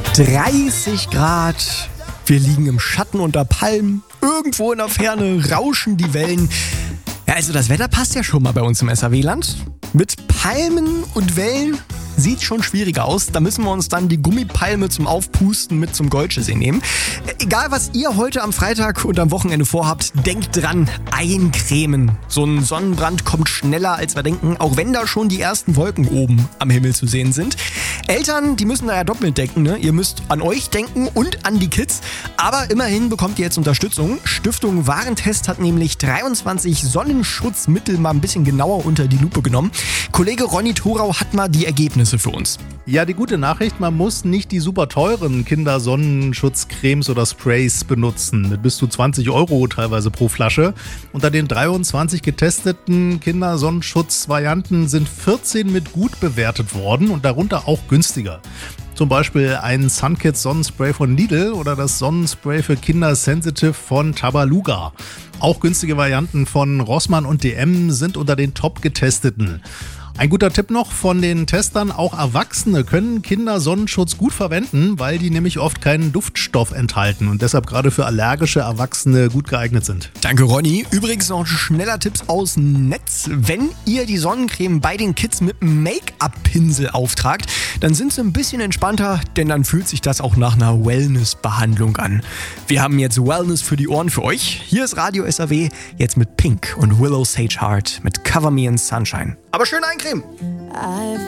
30 Grad, wir liegen im Schatten unter Palmen, irgendwo in der Ferne rauschen die Wellen. Ja, also das Wetter passt ja schon mal bei uns im SAW-Land. Mit Palmen und Wellen sieht schon schwieriger aus. Da müssen wir uns dann die Gummipalme zum Aufpusten mit zum Goldsche nehmen. Egal, was ihr heute am Freitag und am Wochenende vorhabt, denkt dran, eincremen. So ein Sonnenbrand kommt schneller, als wir denken, auch wenn da schon die ersten Wolken oben am Himmel zu sehen sind. Eltern, die müssen da ja doppelt denken, ne? Ihr müsst an euch denken und an die Kids. Aber immerhin bekommt ihr jetzt Unterstützung. Stiftung Warentest hat nämlich 23 Sonnenschutzmittel mal ein bisschen genauer unter die Lupe genommen. Kollege Ronny Thorau hat mal die Ergebnisse für uns. Ja, die gute Nachricht, man muss nicht die super teuren Kindersonnenschutzcremes oder Sprays benutzen, mit bis zu 20 Euro teilweise pro Flasche. Unter den 23 getesteten Kindersonnenschutzvarianten sind 14 mit gut bewertet worden und darunter auch günstiger. Zum Beispiel ein Sunkids Sonnenspray von Lidl oder das Sonnenspray für Kinder Sensitive von Tabaluga. Auch günstige Varianten von Rossmann und DM sind unter den top getesteten. Ein guter Tipp noch von den Testern, auch Erwachsene können Kindersonnenschutz gut verwenden, weil die nämlich oft keinen Duftstoff enthalten und deshalb gerade für allergische Erwachsene gut geeignet sind. Danke, Ronny. Übrigens noch ein schneller Tipp aus dem Netz. Wenn ihr die Sonnencreme bei den Kids mit einem Make-up-Pinsel auftragt, dann sind sie ein bisschen entspannter, denn dann fühlt sich das auch nach einer Wellness-Behandlung an. Wir haben jetzt Wellness für die Ohren für euch. Hier ist Radio SAW, jetzt mit Pink und Willow Sage Heart mit Cover Me in Sunshine. Aber schön eincremen!